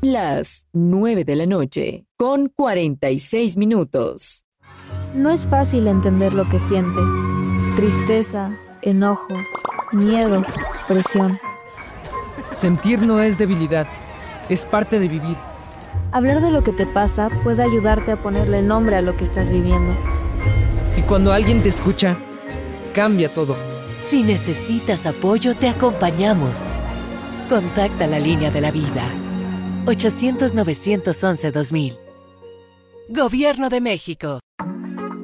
Las 9 de la noche, con 46 minutos. No es fácil entender lo que sientes. Tristeza, enojo, miedo, presión. Sentir no es debilidad, es parte de vivir. Hablar de lo que te pasa puede ayudarte a ponerle nombre a lo que estás viviendo. Y cuando alguien te escucha, cambia todo. Si necesitas apoyo, te acompañamos. Contacta la línea de la vida. 800-911-2000. Gobierno de México.